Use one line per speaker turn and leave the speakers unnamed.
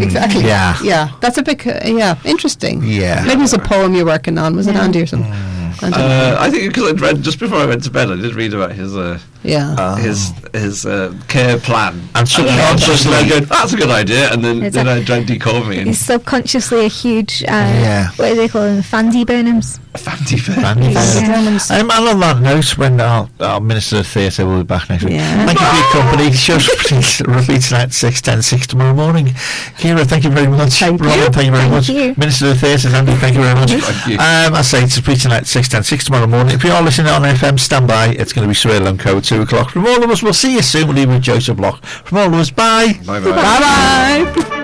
exactly.
Yeah.
That's a bit, interesting.
Yeah.
Maybe it was a poem you're working on. Was it Andy or something?
I think because I'd read just before I went to bed, I did read about his care plan,
and subconsciously
I go, that's a good idea, and then I drank Decomi.
He's subconsciously a huge what do they call them, Fandy Burnhams.
Fandy Burnhams.
And on that note, when our Minister of Theatre will be back next week. Thank you for your company. Show's repeat tonight 6:10, tomorrow morning. Kira, thank you very much. Robin, thank you very much. Minister of Theatre, Andy, thank you very much.
Thank you.
I say it's repeat tonight 6:10, tomorrow morning. If you are listening on FM, stand by. It's going to be Surreal and Co. 2 o'clock. From all of us, we'll see you soon. We'll leave with Joseph Locke. From all of us, bye.
Bye.
Bye.